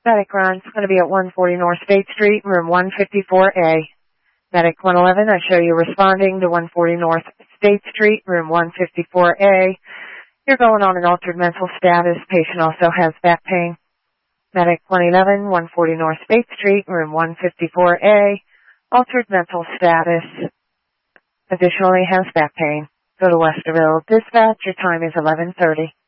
Medic Ron's going to be at 140 North State Street, room 154A. Medic 111, I show you responding to 140 North State Street, room 154A. You're going on an altered mental status. Patient also has back pain. Medic 111, 140 North State Street, room 154A. Altered mental status. Additionally has back pain. Go to Westerville. Dispatch, your time is 11:30.